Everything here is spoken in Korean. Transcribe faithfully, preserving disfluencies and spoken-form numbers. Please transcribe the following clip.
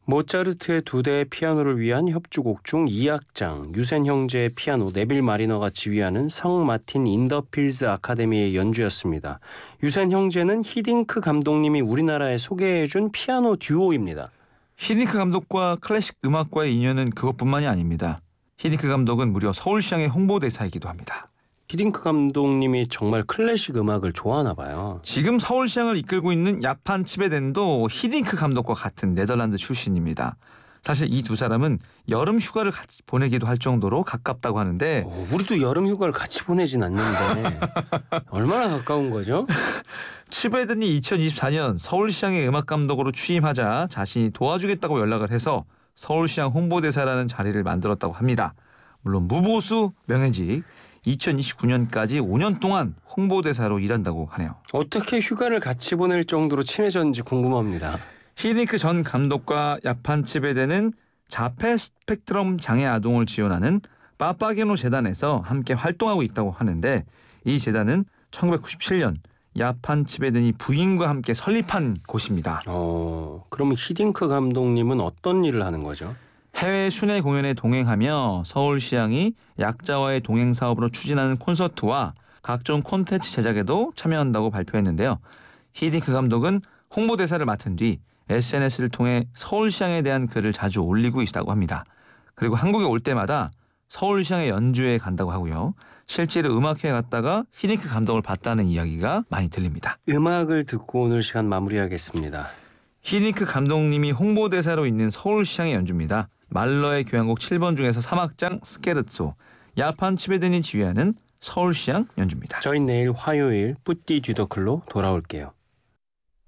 모차르트의 두 대의 피아노를 위한 협주곡 중 이 악장, 유센 형제의 피아노, 네빌 마리너가 지휘하는 성 마틴 인더필즈 아카데미의 연주였습니다. 유센 형제는 히딩크 감독님이 우리나라에 소개해준 피아노 듀오입니다. 히딩크 감독과 클래식 음악과의 인연은 그것뿐만이 아닙니다. 히딩크 감독은 무려 서울시향의 홍보대사이기도 합니다. 히딩크 감독님이 정말 클래식 음악을 좋아하나 봐요. 지금 서울시향을 이끌고 있는 야판 치베덴도 히딩크 감독과 같은 네덜란드 출신입니다. 사실 이 두 사람은 여름 휴가를 같이 보내기도 할 정도로 가깝다고 하는데 어, 우리도 여름 휴가를 같이 보내진 않는데 얼마나 가까운 거죠? 치베덴이 이천이십사 년 서울시향의 음악감독으로 취임하자 자신이 도와주겠다고 연락을 해서 서울시향 홍보대사라는 자리를 만들었다고 합니다. 물론 무보수 명예직, 이천이십구 년까지 오 년 동안 홍보대사로 일한다고 하네요. 어떻게 휴가를 같이 보낼 정도로 친해졌는지 궁금합니다. 히딩크 전 감독과 야판 치베덴은 자폐 스펙트럼 장애 아동을 지원하는 파파게노 재단에서 함께 활동하고 있다고 하는데 이 재단은 천구백구십칠 년 야판 치베덴이 부인과 함께 설립한 곳입니다. 어, 그러면 히딩크 감독님은 어떤 일을 하는 거죠? 해외 순회 공연에 동행하며 서울시향이 약자와의 동행 사업으로 추진하는 콘서트와 각종 콘텐츠 제작에도 참여한다고 발표했는데요. 히딩크 감독은 홍보대사를 맡은 뒤 에스엔에스를 통해 서울시향에 대한 글을 자주 올리고 있다고 합니다. 그리고 한국에 올 때마다 서울시향의 연주회에 간다고 하고요. 실제로 음악회에 갔다가 히딩크 감독을 봤다는 이야기가 많이 들립니다. 음악을 듣고 오늘 시간 마무리하겠습니다. 히딩크 감독님이 홍보대사로 있는 서울시향의 연주입니다. 말러의 교향곡 칠 번 중에서 삼 악장 스케르초, 야판 치베덴이 지휘하는 서울시향 연주입니다. 저희 내일 화요일 뿌띠 뒤더클로 돌아올게요.